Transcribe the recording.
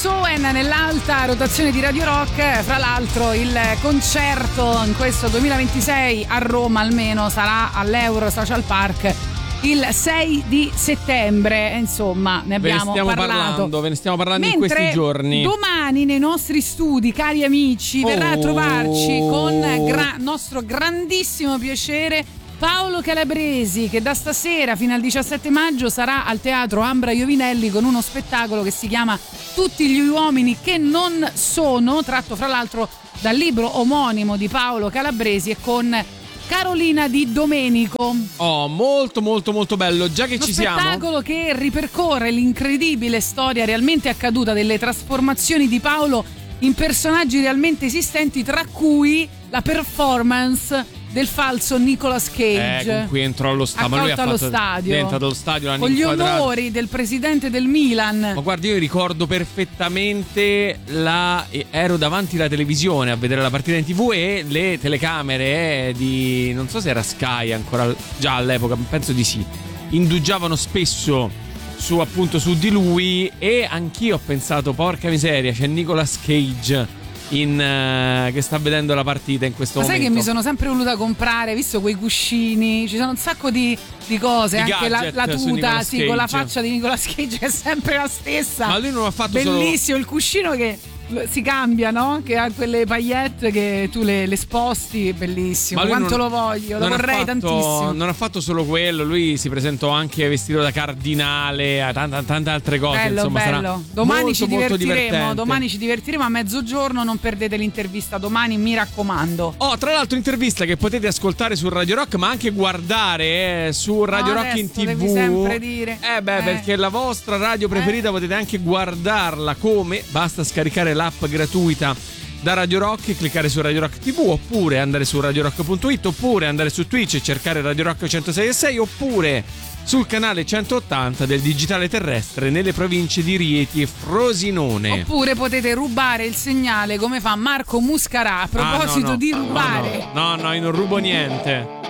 Soen nell'alta rotazione di Radio Rock. Fra l'altro il concerto in questo 2026 a Roma almeno sarà all'Euro Social Park il 6 di settembre, insomma ne abbiamo parlato. Ve ne stiamo parlando mentre in questi giorni. Domani nei nostri studi, cari amici, verrà a trovarci con nostro grandissimo piacere Paolo Calabresi, che da stasera fino al 17 maggio sarà al Teatro Ambra Iovinelli con uno spettacolo che si chiama Tutti gli uomini che non sono, tratto fra l'altro dal libro omonimo di Paolo Calabresi e con Carolina Di Domenico. Oh, molto molto molto bello, già che ci siamo. Uno spettacolo che ripercorre l'incredibile storia realmente accaduta delle trasformazioni di Paolo in personaggi realmente esistenti, tra cui la performance del falso Nicolas Cage, con cui entrò allo stadio. Ma lui ha allo stadio, è entrato allo stadio, l'hanno con gli inquadrato. onori del presidente del Milan. Ma guardi, io ricordo perfettamente ero davanti alla televisione a vedere la partita in TV e le telecamere di, non so se era Sky ancora, già all'epoca, penso di sì, indugiavano spesso su di lui, e anch'io ho pensato, porca miseria, c'è Nicolas Cage che sta vedendo la partita in questo momento. Sai che mi sono sempre voluta comprare, visto quei cuscini, ci sono un sacco di cose, di anche la tuta, sì, con la faccia di Nicolas Cage è sempre la stessa. Ma lui non ha fatto bellissimo il cuscino che si cambia, no? Che ha quelle paillette che tu le sposti, bellissimo. Quanto lo voglio, lo vorrei tantissimo. Non ha fatto solo quello, lui si presentò anche vestito da cardinale, a tante altre cose. Bello, insomma, bello. Domani molto, ci divertiremo. molto Domani ci divertiremo a mezzogiorno. Non perdete l'intervista domani, mi raccomando. Tra l'altro, intervista che potete ascoltare su Radio Rock, ma anche guardare su Radio Rock in TV. Devi sempre dire. Perché la vostra radio preferita potete anche guardarla. Come? Basta scaricare l'app gratuita da Radio Rock e cliccare su Radio Rock TV, oppure andare su radiorock.it, oppure andare su Twitch e cercare Radio Rock 106.6, oppure sul canale 180 del digitale terrestre nelle province di Rieti e Frosinone. Oppure potete rubare il segnale come fa Marco Muscarà. A proposito di rubare, no, io non rubo niente.